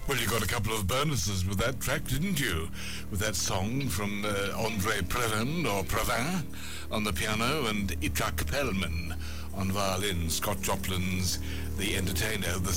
Well, you got a couple of bonuses with that track, didn't you? With that song from Andre Previn, or Previn, on the piano, and Itzhak Perlman on violin, Scott Joplin's The Entertainer. The